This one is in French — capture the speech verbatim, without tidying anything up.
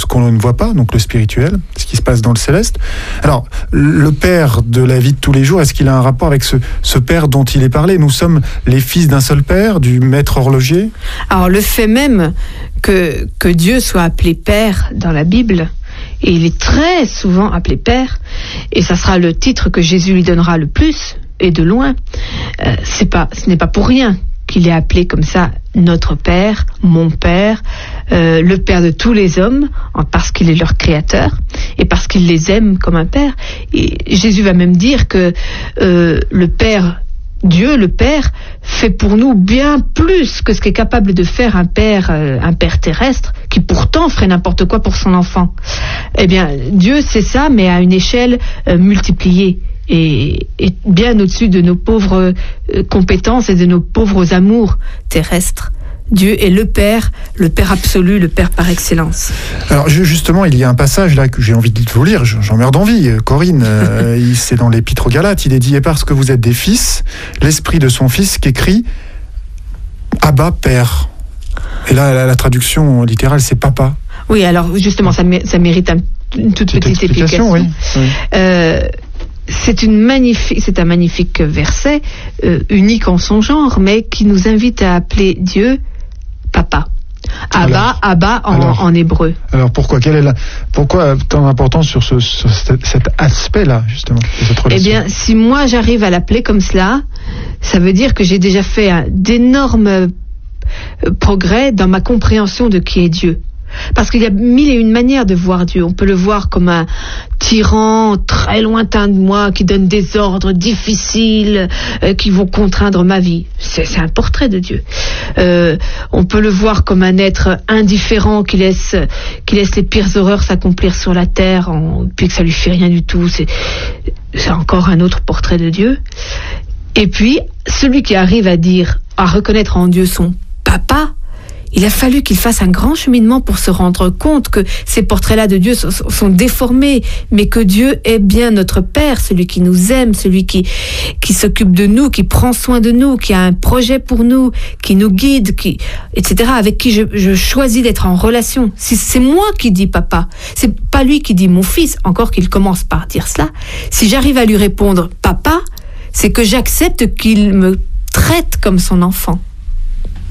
ce qu'on ne voit pas, donc le spirituel, ce qui se passe dans le céleste. Alors, le Père de la vie de tous les jours, est-ce qu'il a un rapport avec ce, ce Père dont il est parlé? Nous sommes les fils d'un seul Père, du maître horloger. Alors, le fait même que, que Dieu soit appelé Père dans la Bible, et il est très souvent appelé Père, et ça sera le titre que Jésus lui donnera le plus, et de loin, euh, c'est pas, ce n'est pas pour rien qu'il est appelé comme ça notre Père, mon Père, euh, le Père de tous les hommes, parce qu'il est leur créateur et parce qu'il les aime comme un Père. Et Jésus va même dire que euh, le Père, Dieu, le Père, fait pour nous bien plus que ce qu'est capable de faire un Père, euh, un Père terrestre, qui pourtant ferait n'importe quoi pour son enfant. Eh bien, Dieu, c'est ça, mais à une échelle euh, multipliée. Et, et bien au-dessus de nos pauvres euh, compétences et de nos pauvres amours terrestres. Dieu est le Père, le Père absolu, le Père par excellence. Alors justement, il y a un passage là que j'ai envie de vous lire, j'en meurs d'envie. Corinne, euh, c'est dans l'Épître aux Galates, il est dit « Et parce que vous êtes des fils, l'Esprit de son Fils qu'écrit « Abba, Père ». Et là, la, la traduction littérale, c'est « Papa ». Oui, alors justement, ça, mé- ça mérite un, une toute petite, petite explication. Oui. oui. Euh, C'est, une magnifique, c'est un magnifique verset, euh, unique en son genre, mais qui nous invite à appeler Dieu Papa. Abba, alors, Abba en, alors, en hébreu. Alors pourquoi, quelle est la, pourquoi tant d'importance sur, ce, sur cet, cet aspect-là, justement, de cette relation? Eh bien, si moi j'arrive à l'appeler comme cela, ça veut dire que j'ai déjà fait un, d'énormes progrès dans ma compréhension de qui est Dieu. Parce qu'il y a mille et une manières de voir Dieu. On peut le voir comme un tyran très lointain de moi qui donne des ordres difficiles euh, qui vont contraindre ma vie. C'est, c'est un portrait de Dieu. Euh, on peut le voir comme un être indifférent qui laisse, qui laisse les pires horreurs s'accomplir sur la terre en, puis que ça lui fait rien du tout. C'est, c'est encore un autre portrait de Dieu. Et puis, celui qui arrive à dire, à reconnaître en Dieu son papa, il a fallu qu'il fasse un grand cheminement pour se rendre compte que ces portraits-là de Dieu sont, sont déformés, mais que Dieu est bien notre Père, celui qui nous aime, celui qui, qui s'occupe de nous, qui prend soin de nous, qui a un projet pour nous, qui nous guide, qui, et cetera, avec qui je, je choisis d'être en relation. Si c'est moi qui dis papa, c'est pas lui qui dit mon fils, encore qu'il commence par dire cela. Si j'arrive à lui répondre papa, c'est que j'accepte qu'il me traite comme son enfant.